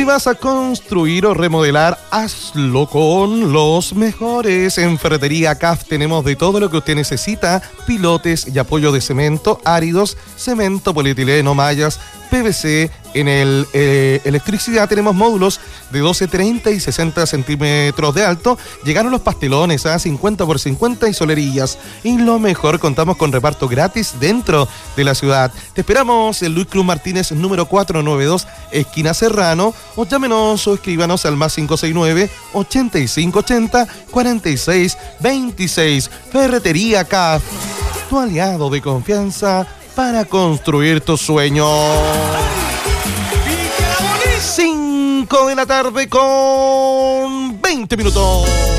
vas a construir o remodelar, hazlo con los mejores. En Ferretería CAF tenemos de todo lo que usted necesita: pilotes y apoyo de cemento, áridos, cemento, polietileno, mallas, PVC. En el electricidad tenemos módulos de 12, 30 y 60 centímetros de alto. Llegaron los pastelones a 50 por 50 y solerillas. Y lo mejor, contamos con reparto gratis dentro de la ciudad. Te esperamos en Luis Cruz Martínez, número 492, esquina Serrano. O llámenos o escríbanos al +569 8580 46 26. Ferretería CAF, tu aliado de confianza para construir tus sueños. 5 de la tarde con 20 minutos.